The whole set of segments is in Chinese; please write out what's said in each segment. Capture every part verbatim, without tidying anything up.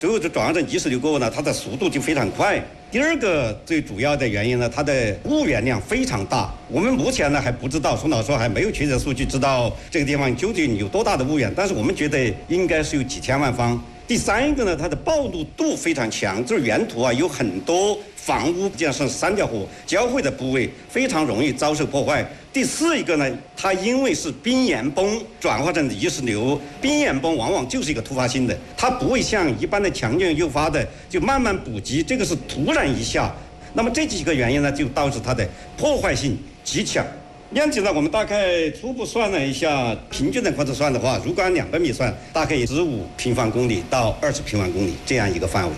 最后这转化成泥石流过后呢，它的速度就非常快。第二个最主要的原因呢，它的物源量非常大。我们目前呢还不知道，宋老师还没有确切数据知道这个地方究竟有多大的物源，但是我们觉得应该是有几千万方。第三个呢，它的暴露度非常强，就是沿途啊有很多房屋建设三条河交汇的部位，非常容易遭受破坏。第四一个呢，它因为是冰岩崩转化成泥石流，冰岩崩往往就是一个突发性的，它不会像一般的强震诱发的就慢慢补给，这个是突然一下。那么这几个原因呢，就导致它的破坏性极强。面积呢，我们大概初步算了一下，平均的或者算的话，如果按两百米算，大概十五平方公里到二十平方公里这样一个范围。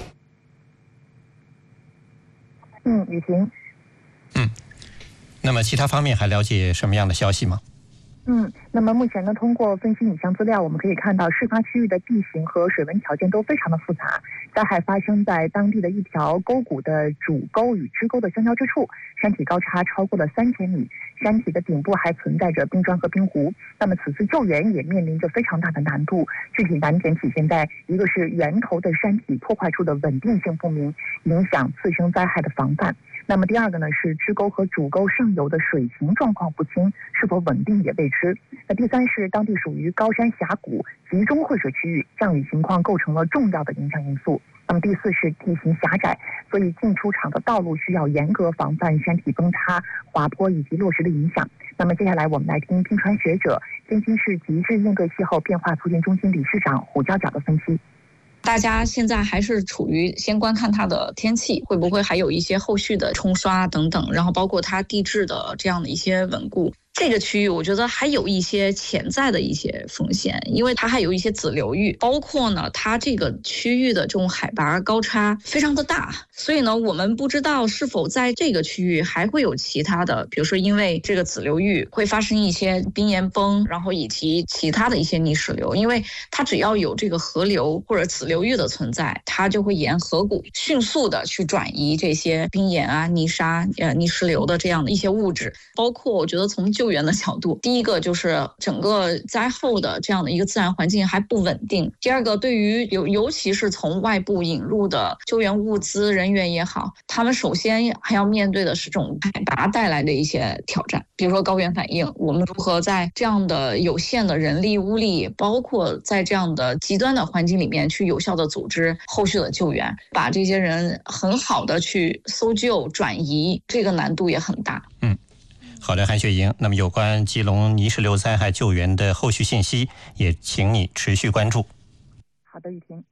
嗯，雨婷。 嗯，那么其他方面还了解什么样的消息吗？ 嗯，那么目前呢，通过分析影像资料，我们可以看到事发区域的地形和水文条件都非常的复杂。灾害发生在当地的一条沟谷的主沟与支沟的相交之处，山体高差超过了三千米，山体的顶部还存在着冰砖和冰湖。那么此次救援也面临着非常大的难度，具体难点体现在一个是源头的山体破坏处的稳定性不明，影响次生灾害的防范。那么第二个呢，是支沟和主沟上游的水情状况不清，是否稳定也未知。那第三是当地属于高山峡谷集中汇水区域，降雨情况构成了重要的影响因素。那么第四是地形狭窄，所以进出场的道路需要严格防范山体崩塌、滑坡以及落石的影响。那么接下来我们来听冰川学者、天津市极致应对气候变化促进中心理事长胡娇娇的分析。 大家现在还是处于先观看它的天气，会不会还有一些后续的冲刷等等，然后包括它地质的这样的一些稳固。这个区域我觉得还有一些潜在的一些风险，因为它还有一些子流域，包括呢它这个区域的这种海拔高差非常的大，所以呢我们不知道是否在这个区域还会有其他的，比如说因为这个子流域会发生一些冰岩崩，然后以及其他的一些泥石流，因为它只要有这个河流或者子流域的存在，它就会沿河谷迅速的去转移这些冰岩啊、泥沙、呃泥石流的这样的一些物质。包括我觉得从救援的角度，第一个就是整个灾后的这样的一个自然环境还不稳定，第二个对于尤尤其是从外部引入的救援物资人员也好，他们首先还要面对的是这种海拔带来的一些挑战，比如说高原反应，我们如何在这样的有限的人力物力，包括在这样的极端的环境里面去有效的组织后续的救援，把这些人很好的去搜救转移，这个难度也很大。 嗯，好的，韩雪莹，那么有关基隆泥石流灾害救援的后续信息也请你持续关注。 好的，雨婷。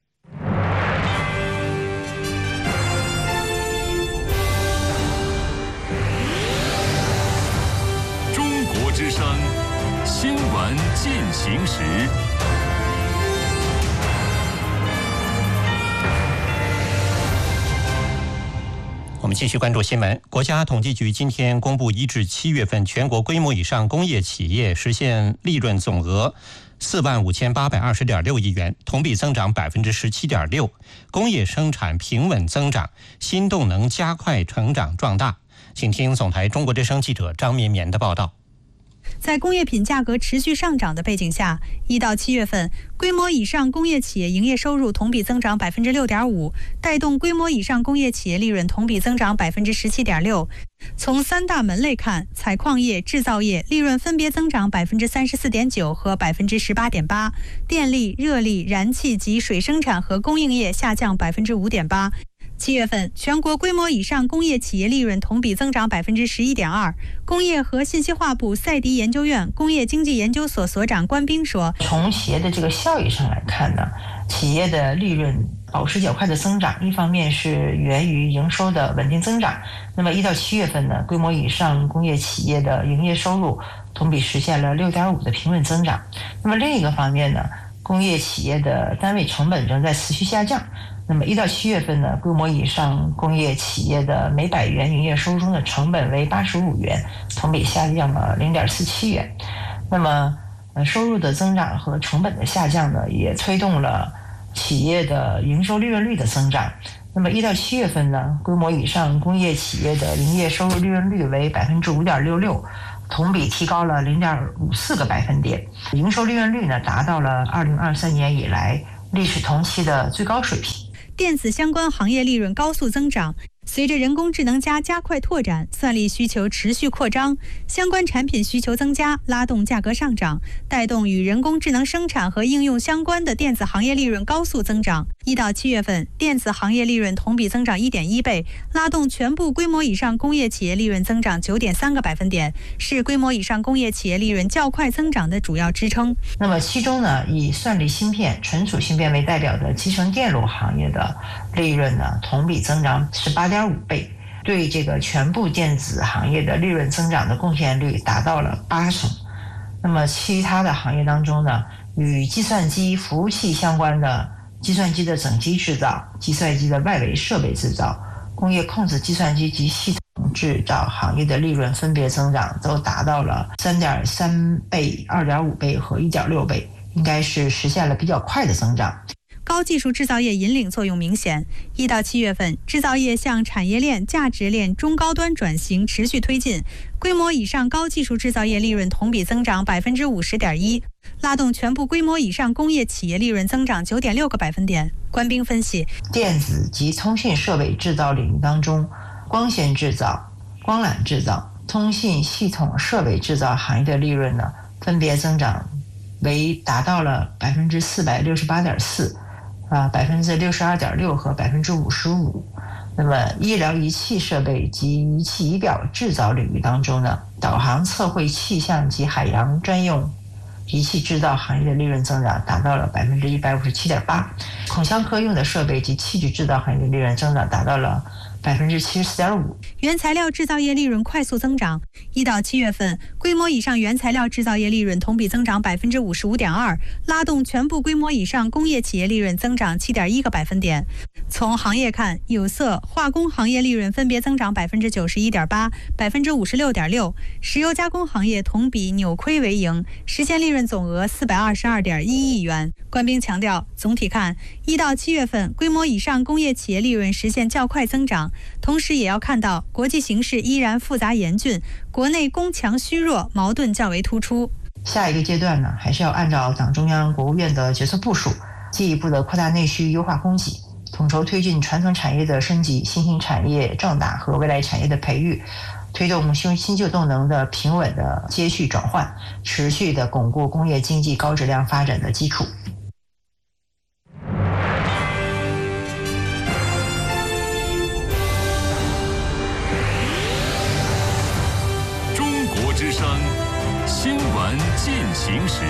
中国之声新闻进行时。 我们继续关注新闻。国家统计局今天公布，一至七月份全国规模以上工业企业实现利润总额四万五千八百二十点六亿元，同比增长百分之十七点六，工业生产平稳增长，新动能加快成长壮大。请听总台中国之声记者张绵绵的报道。 在工业品价格持续上涨的背景下，一到七月份，规模以上工业企业营业收入同比增长百分之六点五，带动规模以上工业企业利润同比增长百分之十七点六。从三大门类看，采矿业、制造业利润分别增长百分之三十四点九和百分之十八点八，电力、热力、燃气及水生产和供应业下降百分之五点八。七月份，全国规模以上工业企业利润同比增长百分之十一点二。工业和信息化部赛迪研究院工业经济研究所所长关斌说：“ 从企业的这个效益上来看呢，企业的利润保持较快的增长，一方面是源于营收的稳定增长。那么一到七月份呢，规模以上工业企业的营业收入同比实现了六点五的平稳增长。那么另一个方面呢，工业企业的单位成本仍在持续下降。”那么一到七月份呢，规模以上工业企业的每百元营业收入中的成本为八十五元，同比下降了零点四七元。那么，呃，收入的增长和成本的下降呢，也推动了企业的营收利润率的增长。那么一到七月份呢，规模以上工业企业的营业收入利润率为百分之五点六六，同比提高了零点五四个百分点，营收利润率呢达到了二零二三年以来历史同期的最高水平。 电子相关行业利润高速增长，随着人工智能加加快拓展，算力需求持续扩张，相关产品需求增加，拉动价格上涨，带动与人工智能生产和应用相关的电子行业利润高速增长。一到七月份，电子行业利润同比增长 一点一倍，拉动全部规模以上工业企业利润增长 九点三个百分点，是规模以上工业企业利润较快增长的主要支撑。 那么其中呢，以算力芯片、存储芯片为代表的集成电路行业的利润呢，同比增长 十八点五倍，对这个全部电子行业的利润增长的贡献率达到了八成。那么其他的行业当中呢，与计算机服务器相关的计算机的整机制造、计算机的外围设备制造、工业控制计算机及系统制造行业的利润分别增长都达到了 三点三倍、二点五倍和 一点六倍，应该是实现了比较快的增长。 高技术制造业引领作用明显。一到七月份，制造业向产业链、价值链、中高端转型持续推进，规模以上高技术制造业利润同比增长 百分之五十点一， 拉动全部规模以上工业企业利润增长 九点六个百分点。官兵分析， 电子及通信设备制造领域当中，光纤制造、光缆制造、通信系统设备制造行业的利润呢，分别增长为达到了 百分之四百六十八点四。啊，百分之六十二点六和百分之五十五。那么，医疗仪器设备及仪器仪表制造领域当中呢，导航测绘气象及海洋专用仪器制造行业的利润增长达到了百分之一百五十七点八，孔腔科用的设备及器具制造行业的利润增长达到了百分之七十四点五。 原材料制造业利润快速增长，一到七月份，规模以上原材料制造业利润同比增长百分之五十五点二，拉动全部规模以上工业企业利润增长七点一个百分点。从行业看，有色、化工行业利润分别增长百分之九十一点八、百分之五十六点六，石油加工行业同比扭亏为盈，实现利润总额四百二十二点一亿元。官兵强调，总体看，一到七月份，规模以上工业企业利润实现较快增长，同时也要看到国际形势依然复杂严峻，国内攻强虚弱矛盾较为突出。 下一个阶段呢，还是要按照党中央、国务院的决策部署，进一步的扩大内需、优化供给，统筹推进传统产业的升级、新兴产业壮大和未来产业的培育，推动新新旧动能的平稳的接续转换，持续的巩固工业经济高质量发展的基础。 中国之声新闻进行时。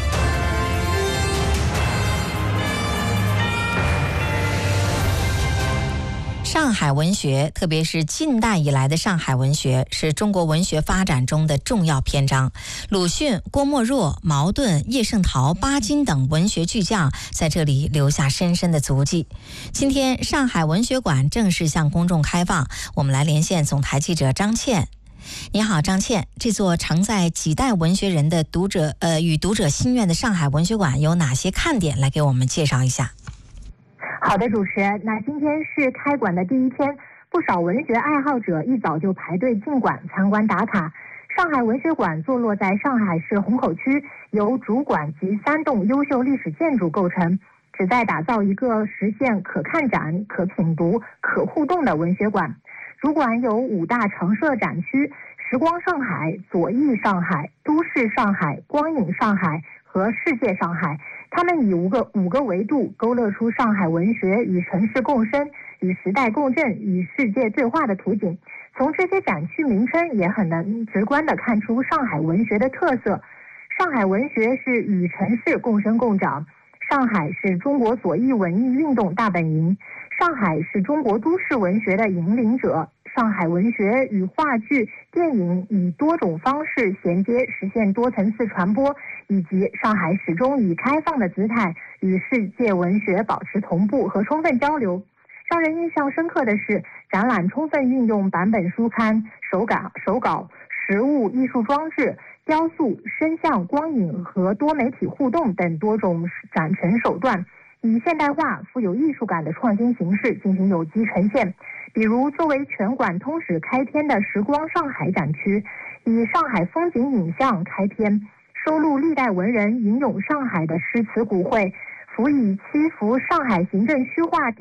上海文学，特别是近代以来的上海文学，是中国文学发展中的重要篇章。鲁迅、郭沫若、茅盾、叶圣陶、巴金等文学巨匠在这里留下深深的足迹。今天，上海文学馆正式向公众开放，我们来连线总台记者张倩。你好，张倩，这座承载几代文学人的读者呃与读者心愿的上海文学馆有哪些看点？来给我们介绍一下。 好的，主持人，那今天是开馆的第一天，不少文学爱好者一早就排队进馆参观打卡。上海文学馆坐落在上海市虹口区，由主馆及三栋优秀历史建筑构成，旨在打造一个实现可看展、可品读、可互动的文学馆。主馆有五大常设展区：时光上海、左翼上海、都市上海、光影上海和世界上海。他们以五个五个维度勾勒出上海文学与城市共生、与时代共振、与世界对话的图景。从这些展区名称也很能直观地看出上海文学的特色。上海文学是与城市共生共长，上海是中国左翼文艺运动大本营，上海是中国都市文学的引领者。上海文学与话剧、电影以多种方式衔接，实现多层次传播，以及上海始终以开放的姿态与世界文学保持同步和充分交流。让人印象深刻的是，展览充分运用版本书刊、手稿、手稿、实物艺术装置、雕塑、声像、光影和多媒体互动等多种展陈手段，以现代化、富有艺术感的创新形式进行有机呈现。比如，作为全馆通史开篇的时光上海展区，以上海风景影像开篇，收录历代文人吟咏上海的诗词古绘， 辅以七幅上海行政区划